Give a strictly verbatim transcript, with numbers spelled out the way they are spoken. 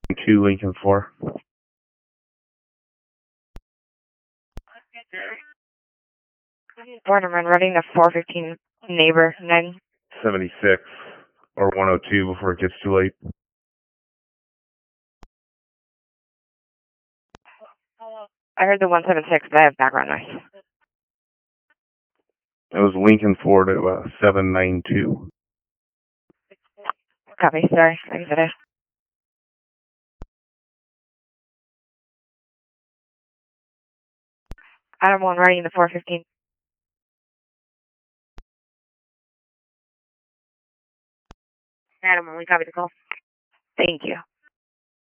two, Lincoln four. Borderman running the four fifteen neighbor nine. seventy-six or one oh two before it gets too late. I heard the one seven six, but I have background noise. It was Lincoln four to uh, seven nine two. Copy, sorry. Like I said, I... Adam one running the four fifteen. Adam one, we copy the call. Thank you.